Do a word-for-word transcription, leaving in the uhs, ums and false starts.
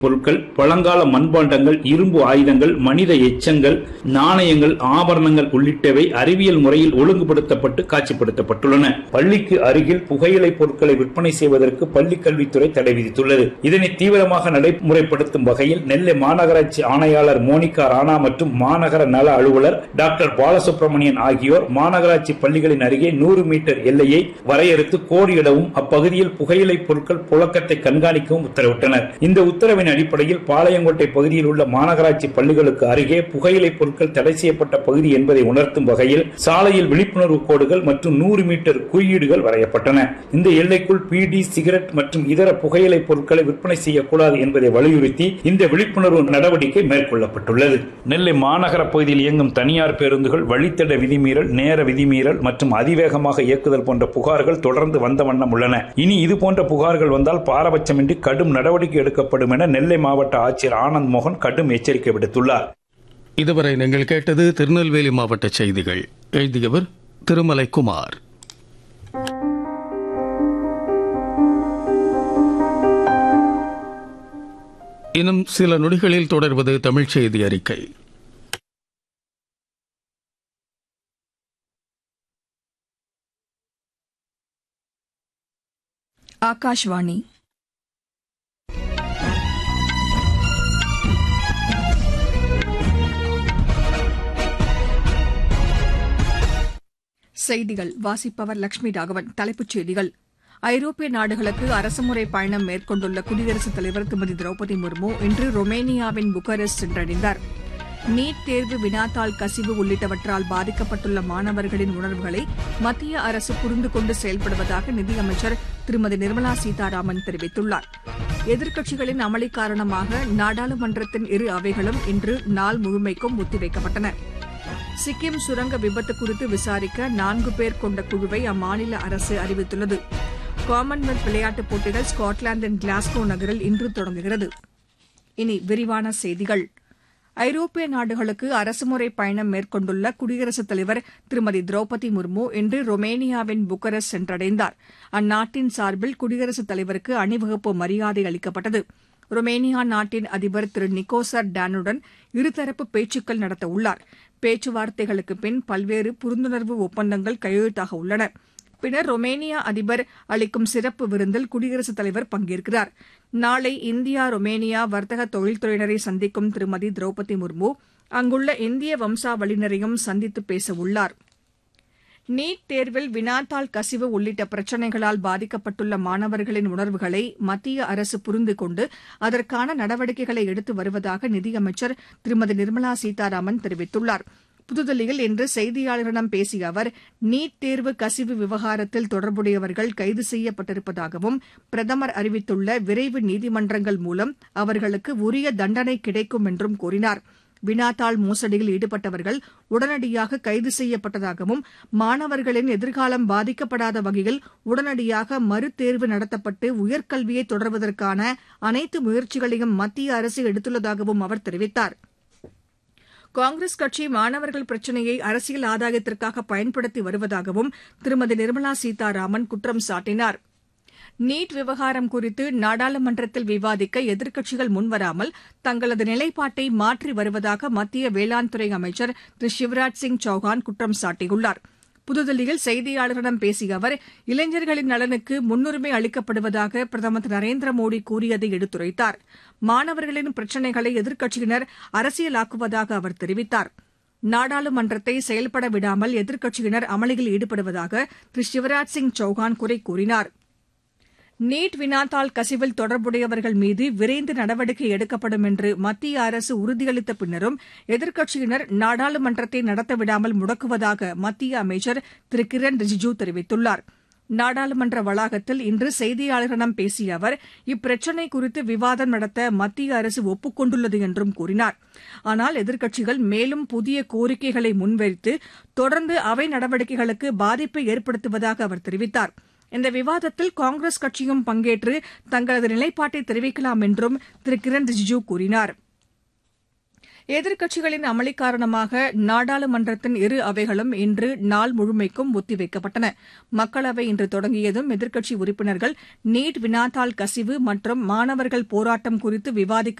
பொருட்கள், பழங்கால மண்பாண்டங்கள், இரும்பு ஆயுதங்கள், மனித எச்சங்கள், நாணயங்கள், ஆபரணங்கள் உள்ளிட்டவை அறிவியல் முறையில் ஒழுங்குபடுத்தப்பட்டு காட்சிப்படுத்தப்பட்டுள்ளன. பள்ளிக்கு அருகில் புகையிலை பொருட்களை விற்பனை செய்வதற்கு பள்ளிக் கல்வித்துறை தடை விதித்துள்ளது. இதனை தீவிரமாக நடைமுறைப்படுத்தும் வகையில் நெல்லை மாநகராட்சி ஆணையாளர் மோனிகா ராணா மற்றும் மாநகர நல அலுவலர் டாக்டர் பாலசுப்ரமணியன் ஆகியோர் மாநகராட்சி பள்ளிகளின் அருகே நூறு மீட்டர் எல்லையை வரையறுத்து கோடியிடவும் அப்பகுதியில் புகையிலை பொருட்கள் புழக்கத்தை கண்காணிக்கவும் உத்தரவிட்டனர். இந்த உத்தரவின் அடிப்படையில் பாளையங்கோட்டை பகுதியில் உள்ள மாநகராட்சி பள்ளிகளுக்கு அருகே புகையிலை பொருட்கள் தடை செய்யப்பட்ட பகுதி என்பதை உணர்த்தும் வகையில் சாலையில் விழிப்புணர்வு கோடுகள் மற்றும் நூறு மீட்டர் குறியீடுகள் வரையப்பட்டன. இந்த எல்லைக்குள் பீடி, சிகரெட் மற்றும் இதர புகையிலை பொருட்களை விற்பனை செய்யக்கூடாது என்பதை வலியுறுத்தி இந்த விழிப்புணர்வு நடவடிக்கை மேற்கொள்ளப்பட்டுள்ளது. நெல்லை மாநகர பகுதியில் இயங்கும் தனியார் பேருந்துகள் வழித்தட விதிமீறல், நேர விதிமீறல் மற்றும் அதிவேகமாக இயக்குதல் போன்ற புகார்கள் தொடர்ந்து வந்த வண்ணம் உள்ளன. இனி இதுபோன்ற புகார்கள் வந்தால் பாரபட்சமின்றி கடும் நடவடிக்கை எடுக்கப்படும் என நெல்லை மாவட்ட ஆட்சியர் ஆனந்த் மோகன் கடும் எச்சரிக்கை விடுத்துள்ளார். இதுவரை நீங்கள் கேட்டது திருநெல்வேலி மாவட்ட செய்திகள். எழுதியவர் திருமலை குமார். இன்னும் சில நொடிகளில் தொடர்வது தமிழ் செய்தி அறிக்கை. ஆகாஷ்வாணி. செய்திகள் வாசிப்பவர் லட்சுமி ராகவன். தலைப்புச் செய்திகள். ஐரோப்பிய நாடுகளுக்கு அரசுமுறை பயணம் மேற்கொண்டுள்ள குடியரசுத் தலைவர் திருமதி திரௌபதி முர்மு இன்று ரொமேனியாவின் புக்காரெஸ்ட் சென்றடைந்தார். நீட் தேர்வு, வினாத்தாள் கசிவு உள்ளிட்டவற்றால் பாதிக்கப்பட்டுள்ள மாணவர்களின் உணர்வுகளை மத்திய அரசு புரிந்து கொண்டு செயல்படுவதாக நிதியமைச்சர் திருமதி நிர்மலா சீதாராமன் தெரிவித்துள்ளார். எதிர்க்கட்சிகளின் அமளி காரணமாக நாடாளுமன்றத்தின் இரு அவைகளும் இன்று நாள் முழுமைக்கும் ஒத்திவைக்கப்பட்டன. சிக்கிம் சுரங்க விபத்து குறித்து விசாரிக்க நான்கு பேர் கொண்ட குழுவை அம்மாநில அரசு அறிவித்துள்ளது. காமன்வெல்த் விளையாட்டுப் போட்டிகள் ஸ்காட்லாந்தின் கிளாஸ்கோ நகரில் இன்று தொடங்குகிறது. இனி விரிவான செய்திகள். ஐரோப்பிய நாடுகளுக்கு அரசுமுறை பயணம் மேற்கொண்டுள்ள குடியரசுத் தலைவர் திருமதி திரௌபதி முர்மு இன்று ரொமேனியாவின் புக்காரெஸ்ட் சென்றடைந்தார். அந்நாட்டின் சார்பில் குடியரசுத் தலைவருக்கு அணிவகுப்பு மரியாதை அளிக்கப்பட்டது. ரொமேனியா நாட்டின் அதிபர் திரு நிக்கோசர் டானுடன் இருதரப்பு பேச்சுக்கள் நடத்த உள்ளார். பேச்சுவார்த்தைகளுக்கு பின் பல்வேறு புரிந்துணர்வு ஒப்பந்தங்கள் கையெழுத்தாக உள்ளன. பின்னர் ரொமேனியா அதிபர் அளிக்கும் சிறப்பு விருந்தில் குடியரசுத் தலைவர் பங்கேற்கிறார். நாளை இந்தியா ரொமேனியா வர்த்தக தொழில்துறையினரை சந்திக்கும் திருமதி திரௌபதி முர்மு அங்குள்ள இந்திய வம்சாவளியினரையும் சந்தித்து பேச உள்ளார். நீட் தேர்வில் வினாத்தாள் கசிவு உள்ளிட்ட பிரச்சினைகளால் பாதிக்கப்பட்டுள்ள மாணவர்களின் உணர்வுகளை மத்திய அரசு புரிந்து கொண்டு அதற்கான நடவடிக்கைகளை எடுத்து வருவதாக நிதியமைச்சர் திருமதி நிர்மலா சீதாராமன் தெரிவித்துள்ளார். புதுதில்லியில் இன்று செய்தியாளர்களிடம் பேசிய அவர், நீட் தேர்வு கசிவு விவகாரத்தில் தொடர்புடையவர்கள் கைது செய்யப்பட்டிருப்பதாகவும் பிரதமர் அறிவித்துள்ள விரைவு நீதிமன்றங்கள் மூலம் அவர்களுக்கு உரிய தண்டனை கிடைக்கும் என்றும் கூறினார். வினாத்தாள் மோசடியில் ஈடுபட்டவர்கள் உடனடியாக கைது செய்யப்பட்டதாகவும் மாணவர்களின் எதிர்காலம் பாதிக்கப்படாத வகையில் உடனடியாக மறுதேர்வு நடத்தப்பட்டு உயர்கல்வியை தொடர்வதற்கான அனைத்து முயற்சிகளையும் மத்திய அரசு எடுத்துள்ளதாகவும் அவர் தெரிவித்தார். காங்கிரஸ் கட்சி மாணவர்கள் பிரச்சினையை அரசியல் ஆதாயத்திற்காக பயன்படுத்தி வருவதாகவும் திருமதி நிர்மலா சீதாராமன் குற்றம் சாட்டினார். நீட் விவகாரம் குறித்து நாடாளுமன்றத்தில் விவாதிக்க எதிர்க்கட்சிகள் முன்வராமல் தங்களது நிலைப்பாட்டை மாற்றி வருவதாக மத்திய வேளாண் துறை அமைச்சர் திரு சிவராஜ் சிங் சௌஹான் குற்றம் சாட்டியுள்ளார். புதுதில்லியில் செய்தியாளர்களிடம் பேசிய அவர், இளைஞர்களின் நலனுக்கு முன்னுரிமை அளிக்கப்படுவதாக பிரதமர் திரு நரேந்திர மோடி கூறியதை எடுத்துரைத்தார். மாணவர்களின் பிரச்சினைகளை எதிர்க்கட்சியினர் அரசியலாக்குவதாக அவர் தெரிவித்தார். நாடாளுமன்றத்தை செயல்பட விடாமல் எதிர்க்கட்சியினர் அமளியில் ஈடுபடுவதாக திரு சிவராஜ் சிங் சௌஹான் குறை கூறினார். நீட் வினாத்தாள் கசிவில் தொடர்புடையவர்கள் மீது விரைந்து நடவடிக்கை எடுக்கப்படும் என்று மத்திய அரசு உறுதியளித்த பின்னரும் எதிர்க்கட்சியினர் நாடாளுமன்றத்தை நடத்தவிடாமல் முடக்குவதாக மத்திய அமைச்சர் திரு கிரண் ரிஜிஜூ தெரிவித்துள்ளார். நாடாளுமன்ற வளாகத்தில் இன்று செய்தியாளர்களிடம் பேசிய அவர், இப்பிரச்சினை குறித்து விவாதம் நடத்த மத்திய அரசு ஒப்புக் கொண்டுள்ளது என்றும் கூறினார். ஆனால் எதிர்க்கட்சிகள் மேலும் புதிய கோரிக்கைகளை முன்வைத்து தொடர்ந்து அவை நடவடிக்கைகளுக்கு பாதிப்பை ஏற்படுத்துவதாக அவர் தெரிவித்தார். இந்த விவாதத்தில் காங்கிரஸ் கட்சியும் பங்கேற்று தங்களது நிலைப்பாட்டை தெரிவிக்கலாம் என்றும் திரு கிரண் ரிஜிஜூ கூறினார். எதிர்க்கட்சிகளின் அமளி காரணமாக நாடாளுமன்றத்தின் இரு அவைகளும் இன்று நாள் முழுமைக்கும் ஒத்திவைக்கப்பட்டன. மக்களவை இன்று தொடங்கியதும் எதிர்க்கட்சி உறுப்பினர்கள் நீட் வினாத்தாள் கசிவு மற்றும் மாணவர்கள் போராட்டம் குறித்து விவாதிக்க